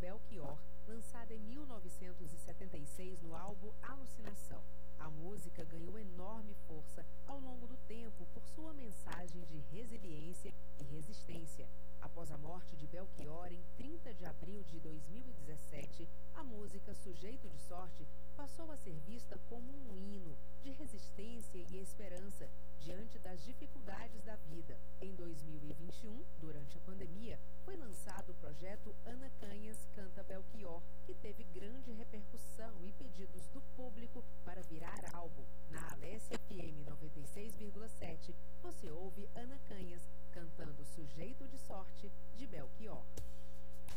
Belchior, lançada em 1976 no álbum Alucinação. A música ganhou enorme força ao longo do tempo por sua mensagem de resiliência e resistência. Após a morte de Belchior em 30 de abril de 2017, a música Sujeito de Sorte passou a ser vista como um hino de resistência e esperança diante das dificuldades da vida. Em 2021, durante a pandemia, foi lançado o projeto Ana Canhas Canta Belchior, que teve grande repercussão e pedidos do público para virar álbum. Na Alessia FM 96,7, você ouve Ana Canhas cantando Sujeito de Sorte